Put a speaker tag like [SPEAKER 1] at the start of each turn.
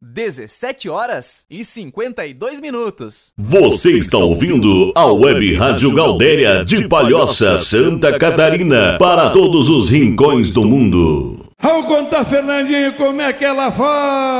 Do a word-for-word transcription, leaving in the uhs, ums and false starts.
[SPEAKER 1] dezessete horas e cinquenta e dois minutos.
[SPEAKER 2] Você está ouvindo a Web Rádio Gaudéria de Palhoça, Santa Catarina, para todos os rincões do mundo.
[SPEAKER 3] Vamos contar, Fernandinho, como é que ela faz.